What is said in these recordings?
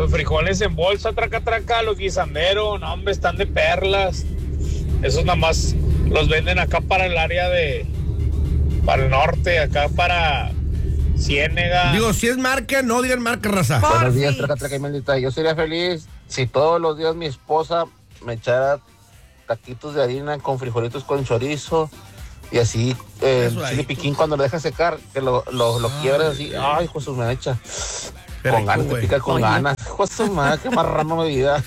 los frijoles en bolsa, traca, los guisanderos, no, hombre, están de perlas. Esos nada más los venden acá para el área para el norte, acá para Ciénega. Digo, si es marca, no digan marca, raza. Buenos días, traca y maldita. Yo sería feliz si todos los días mi esposa me echara taquitos de harina con frijolitos con chorizo y así chile piquín cuando lo deja secar, que lo quiebras así. Ay, hijo su mecha. Con ganas, te pica con ganas. Hijo su madre, qué marrano mi vida.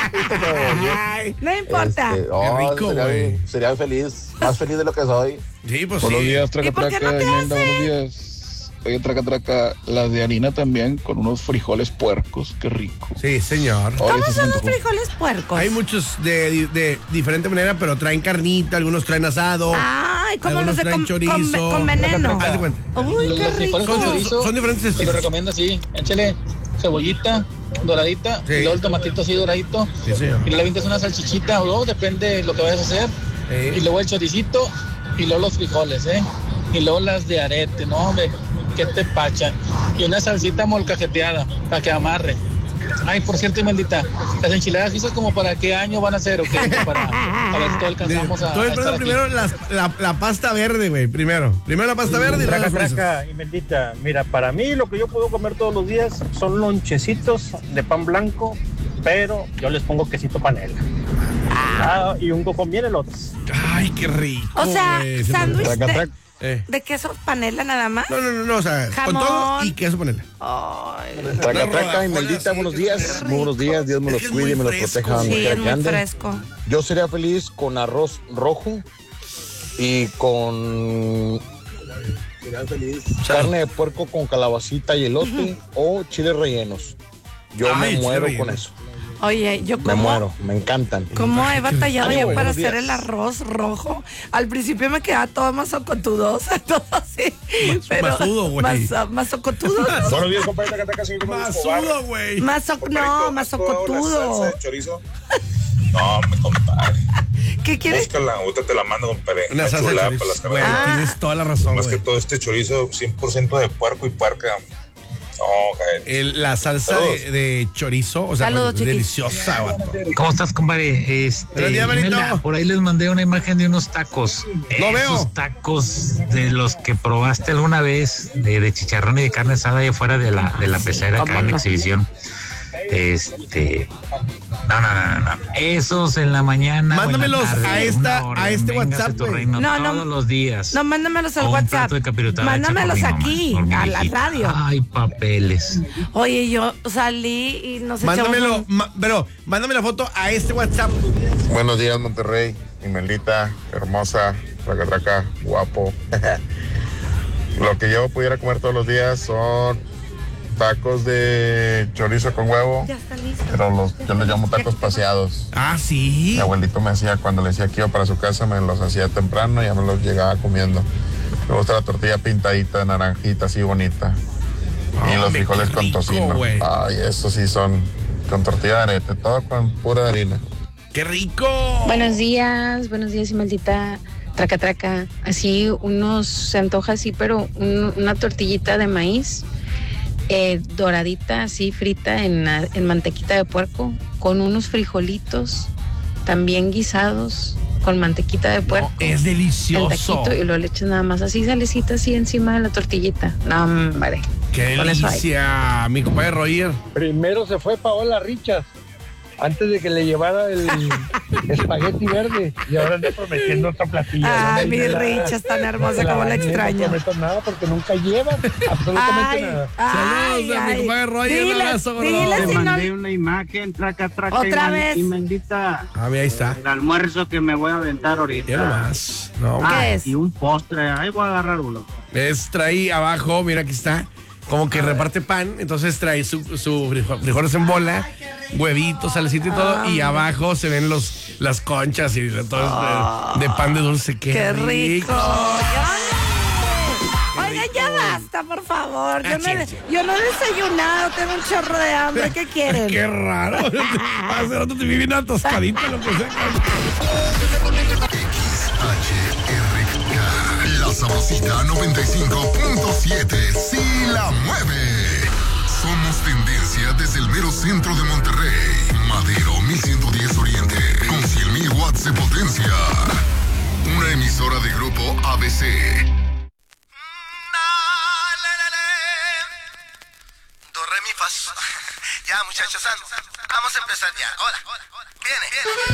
No importa. Qué rico, sería feliz, más feliz de lo que soy. Sí, pues Buenos sí. días, ¿Y por qué no te Imelda, hace? buenos días. Oye, traca, las de harina también, con unos frijoles puercos, qué rico. Sí, señor. ¿Cómo Ahora sí se son me los antojó. frijoles puercos? Hay muchos de diferente manera, pero traen carnita, algunos traen asado. Ay, como algunos los de traen chorizo. con veneno. Haz de cuenta. Uy, qué rico. Son diferentes Te lo estilos. recomiendo así, échale cebollita doradita, Sí. y luego el tomatito así doradito, Sí, señor. y luego le avientas una salchichita o dos, depende de lo que vayas a hacer, y luego el choricito, y luego los frijoles, y luego las de arete, no hombre, que te pachan, y una salsita molcajeteada, para que amarre. Ay, por cierto, Imeldita, las enchiladas fijas, ¿como para qué año van a ser o qué? Para ver si alcanzamos a Estoy estar esperando aquí. primero la pasta verde, güey. Primero la pasta verde y luego las fresas. Traca y bendita. Mira, para mí lo que yo puedo comer todos los días son lonchecitos de pan blanco, pero yo les pongo quesito panela. Y un con bien elotes. Ay, qué rico. O sea, güey. sándwich De queso panela nada más. No, o sea, Jamón. con todo y queso panela. Ay, Traca y Imeldita, buenos días. Muy buenos días, Dios me los cuide y me los proteja donde sí, quiera es que muy ande. fresco. Yo sería feliz con arroz rojo y con carne de puerco con calabacita y elote o chiles rellenos. Yo Ay, me chile muero relleno. con eso. Oye, yo Me muero, me encantan. ¿Cómo he batallado Ay, yo buenos para días. hacer el arroz rojo? Al principio me quedaba todo masocotudo, o sea, todo así. Masudo, güey. Masocotudo. Buenos días, compadre, Taca, soy Bruno Escobar. Masudo, güey. Masocotudo. chorizo. No, me compadre. ¿Qué quieres? Búscala, ahorita te la mando, compadre. Una salsa de chulada chorizo. para las Güey, carnes. tienes toda la razón, Más que güey. todo este chorizo 100% de puerco y puerca. No, cae. La salsa de chorizo, o sea, Saludos, pues, chiquis. deliciosa, vato. ¿Cómo estás, compadre? Buenos días, Benito. Imelda, por ahí les mandé una imagen de unos tacos. Lo veo. Esos tacos de los que probaste alguna vez, de chicharrón y de carne asada ahí afuera de la pecera acá en la exhibición. No. Esos en la mañana. Mándamelos o en la tarde, a una hora, este véngase WhatsApp, tu güey. reino No, todos los días. No, mándamelos al O un WhatsApp. plato de capirotada Mándamelos hecha por mi aquí, mamá, por mi a la viejita. radio. Ay, papeles. Oye, yo salí y nos Mándamelo, echamos pero mándame la foto a este WhatsApp. Buenos días, Monterrey. Imeldita, hermosa, traca, guapo. Lo que yo pudiera comer todos los días son tacos de chorizo con huevo, Ya está listo. pero yo les llamo tacos paseados. Ah, sí. Mi abuelito me hacía, cuando le decía que iba para su casa, me los hacía temprano y ya me los llegaba comiendo. Me gusta la tortilla pintadita, naranjita, así bonita. Y los Hombre, frijoles qué con rico, tocino. güey. Ay, eso sí son con tortilla de arete, todo con pura harina. ¡Qué rico! Buenos días, Imeldita. Traca. Así unos, se antoja así, pero una tortillita de maíz doradita, así frita en mantequita de puerco, con unos frijolitos también guisados con mantequita de puerco. Es El delicioso. taquito y lo le echas nada más así, salecita así encima de la tortillita. No, hombre. ¡Qué Con eso hay. delicia! Mi compadre Roger. Primero se fue Paola Richas, antes de que le llevara el espagueti verde, y ahora anda prometiendo otra platilla. Ay, mi Richa es tan hermosa, como la extraño. No prometo nada porque nunca lleva absolutamente nada. Saludos a mi compadre Roger. Un abrazo, gordo. Dile si no. una imagen, traca, Otra vez. Imeldita. Ah, mira, ahí está. El almuerzo que me voy a aventar ahorita. Ya nomás. No, ¿Qué es? Y un postre, ahí voy a agarrar uno. trae abajo, mira, aquí está. Como que reparte pan, entonces trae su frijoles en bola, huevitos, salecita y todo, y abajo se ven las conchas y todo de pan de dulce. ¡Qué rico! Oiga, ya basta, por favor. Yo no he desayunado, tengo un chorro de hambre. ¿Qué quieren? ¡Qué raro! Hace rato te vi bien atoscadito, lo que sea. La Sabrosita 95.7, sí la mueve. Somos tendencia desde el mero centro de Monterrey. Madero 1110 Oriente, con 100,000 watts de potencia. Una emisora de grupo ABC. Do, re, mi, fa, sol. Ya, muchachos, vamos a empezar ya. Hola. Viene.